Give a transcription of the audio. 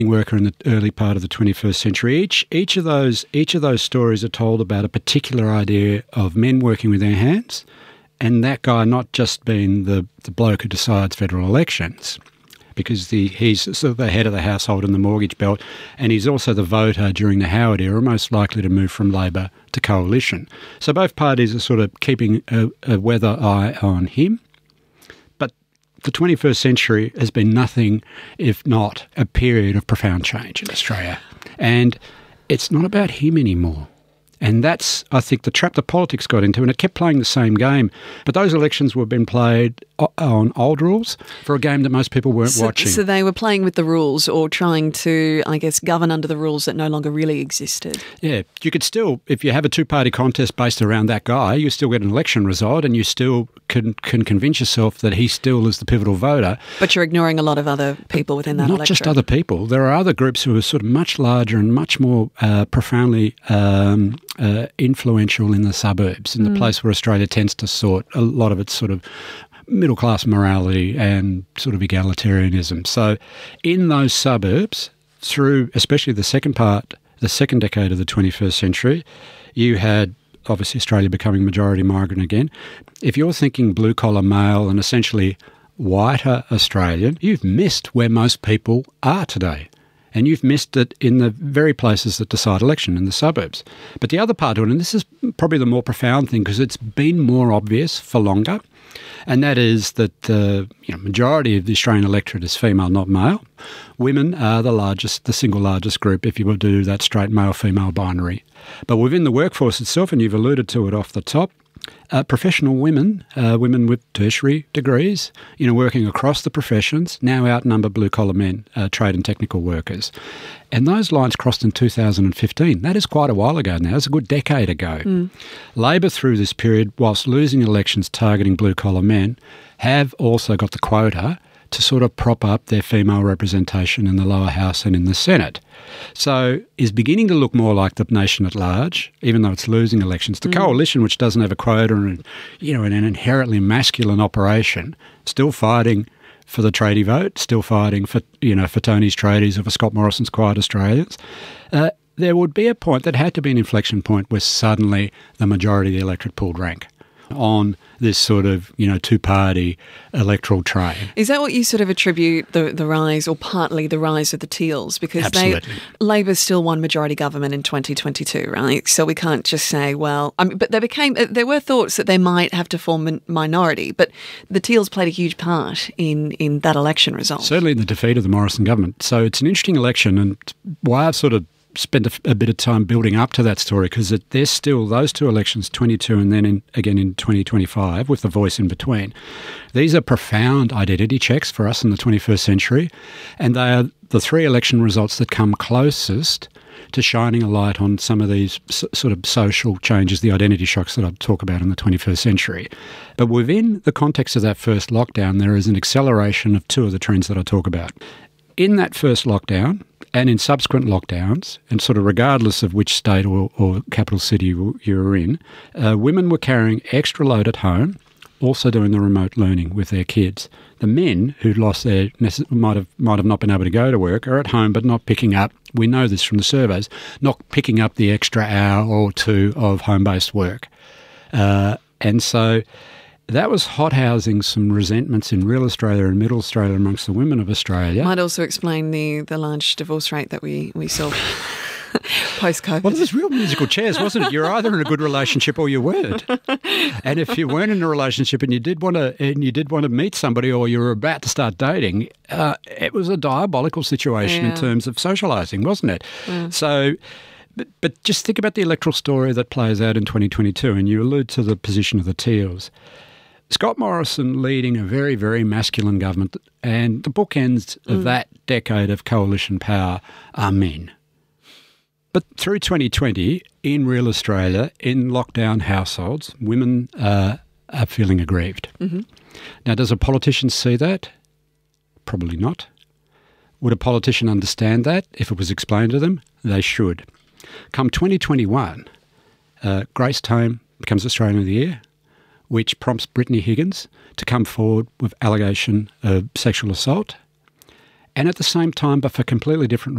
worker in the early part of the 21st century. Each of those stories are told about a particular idea of men working with their hands, and that guy not just being the bloke who decides federal elections, because he's sort of the head of the household in the mortgage belt, and he's also the voter during the Howard era, most likely to move from Labor to Coalition. So both parties are sort of keeping a weather eye on him. But the 21st century has been nothing if not a period of profound change in Australia. And it's not about him anymore. And that's, I think, the trap the politics got into, and it kept playing the same game. But those elections were being played on old rules for a game that most people weren't watching. So they were playing with the rules, or trying to, I guess, govern under the rules that no longer really existed. Yeah. You could still, if you have a two-party contest based around that guy, you still get an election result, and you still can convince yourself that he still is the pivotal voter. But you're ignoring a lot of other people within that electorate. Not just other people. There are other groups who are sort of much larger and much more profoundly influential in the suburbs, in the place where Australia tends to sort a lot of its sort of middle-class morality and sort of egalitarianism. So in those suburbs, through especially the second decade of the 21st century, you had obviously Australia becoming majority migrant again. If you're thinking blue-collar male and essentially whiter Australian, you've missed where most people are today. And you've missed it in the very places that decide election, in the suburbs. But the other part of it, and this is probably the more profound thing because it's been more obvious for longer, and that is that the majority of the Australian electorate is female, not male. Women are the single largest group if you were to do that straight male-female binary. But within the workforce itself, and you've alluded to it off the top, professional women, women with tertiary degrees, working across the professions, now outnumber blue-collar men, trade and technical workers. And those lines crossed in 2015. That is quite a while ago now. It's a good decade ago. Labor, through this period, whilst losing elections targeting blue-collar men, have also got the quota to sort of prop up their female representation in the lower house and in the Senate. So is beginning to look more like the nation at large, even though it's losing elections. The coalition, which doesn't have a quota and an inherently masculine operation, still fighting for the tradie vote, still fighting for Tony's tradies or for Scott Morrison's quiet Australians. There would be a point that had to be an inflection point where suddenly the majority of the electorate pulled rank on this sort of, two-party electoral train. Is that what you sort of attribute the rise, or partly the rise of the Teals? Because Absolutely. Labor still won majority government in 2022, right? So we can't just say, well, but there were thoughts that they might have to form a minority, but the Teals played a huge part in that election result. Certainly in the defeat of the Morrison government. So it's an interesting election, and why I've sort of spent a bit of time building up to that story, because there's still those two elections, 22 and then again in 2025, with the voice in between. These are profound identity checks for us in the 21st century, and they are the three election results that come closest to shining a light on some of these sort of social changes, the identity shocks that I talk about in the 21st century. But within the context of that first lockdown, there is an acceleration of two of the trends that I talk about. In that first lockdown, and in subsequent lockdowns, and sort of regardless of which state or capital city you were in, women were carrying extra load at home, also doing the remote learning with their kids. The men who'd lost might have not been able to go to work are at home but not picking up, we know this from the surveys, not picking up the extra hour or two of home-based work. And so that was hothousing some resentments in real Australia and middle Australia amongst the women of Australia. Might also explain the large divorce rate that we saw post-COVID. Well, it was real musical chairs, wasn't it? You're either in a good relationship or you weren't. And if you weren't in a relationship and you did want to meet somebody, or you were about to start dating, it was a diabolical situation in terms of socialising, wasn't it? Yeah. So. But just think about the electoral story that plays out in 2022, and you allude to the position of the Teals. Scott Morrison leading a very, very masculine government, and the bookends of that decade of coalition power are men. But through 2020, in real Australia, in lockdown households, women are feeling aggrieved. Mm-hmm. Now, does a politician see that? Probably not. Would a politician understand that if it was explained to them? They should. Come 2021, Grace Tame becomes Australian of the Year, which prompts Brittany Higgins to come forward with allegation of sexual assault. and at the same time, but for completely different